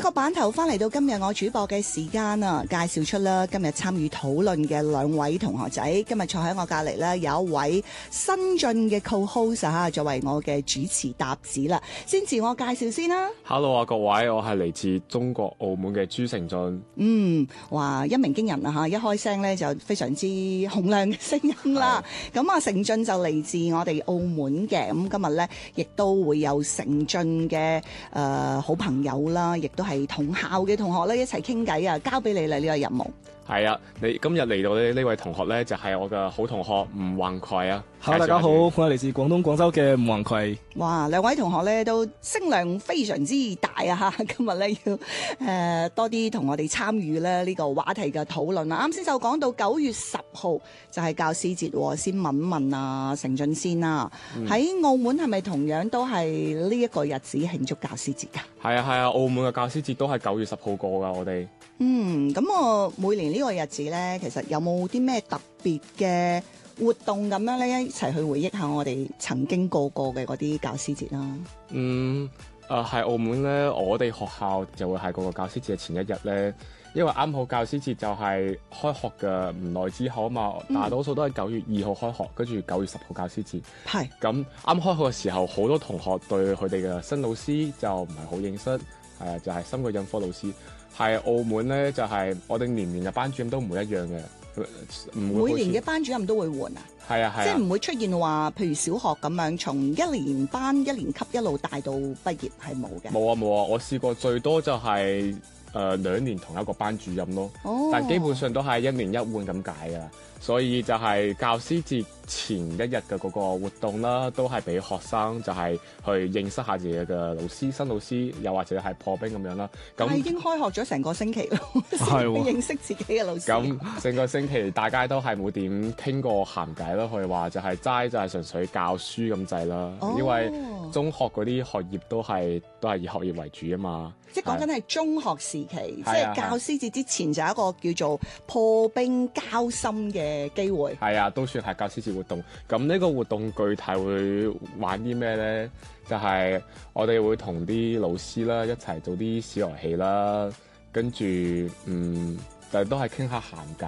個版頭翻嚟到今日我主播嘅時間啊，介紹出啦今日參與討論嘅兩位同學仔。今日坐喺我隔離咧有一位新晉嘅 co-host 嚇，作為我嘅主持搭子啦。先自我介紹先啦。 Hello 啊各位，我係嚟自中國澳門嘅朱成俊。 哇一鳴驚人啊嚇！一開聲咧就非常之洪亮嘅聲音啦。咁啊成俊就嚟自我哋澳門嘅，咁今日咧亦都會有成俊嘅好朋友啦，亦都係同校嘅同學咧一齊傾偈啊！交俾你啦呢個任務。 係啊，你今日嚟到呢位同學咧就係我嘅好同學吳宏葵啊。 Hello 大家好，我係嚟自廣東廣州嘅吳宏葵。 哇，兩位同學咧都聲量非常之大啊！嚇，今日咧要多啲同我哋參與咧呢個話題嘅討論啊！啱先就講到9月10號就係教師節，先問問啊成俊先啦。喺澳門係咪同樣都係呢一個日子慶祝教師節㗎？ 係啊，澳門嘅教師節都係9月10號過㗎，我哋。 咁我每年呢個日子咧，其實有冇啲咩特別嘅活動咁樣咧，一齊去回憶下我哋曾經過嘅嗰啲教師節啦？ 喺澳門咧，我哋學校就會係嗰個教師節嘅前一日咧，因為啱好教師節就係開學嘅唔耐之後啊嘛，大多數都係9月2號開學，跟住9月10號教師節。係咁啱開學嘅時候，好多同學對佢哋嘅新老師就唔係好認識，就係新嘅印科老師。係澳門咧，就係我哋年嘅班主任都唔會一樣嘅， 每年嘅班主任都會換啊？係啊，即係唔會出現話，譬如小學咁樣，從一年班一年級一路帶到畢業係冇嘅。冇啊， 我試過最多就係2年同一個班主任咯，但基本上都係一年一換咁解㗎啦。所以就係教師節前一日嘅嗰個活動啦，都係俾學生就係去認識下自己嘅老師、新老師，又或者係破冰咁樣啦。咁已經開學咗成個星期咯，先認識自己嘅老師。 咁成個星期大家都係冇點傾過閒偈咯，可以話就係齋就係純粹教書咁滯啦。因為中學嗰啲學業都係以學業為主啊嘛。 即係講緊係中學時期，即係教師節之前就有一個叫做破冰交心嘅機會。係啊， 都算係教師節活動。咁呢個活動具體會玩啲咩咧？就係我哋會同啲老師啦一齊做啲小遊戲啦，跟住但係都係傾下閒偈。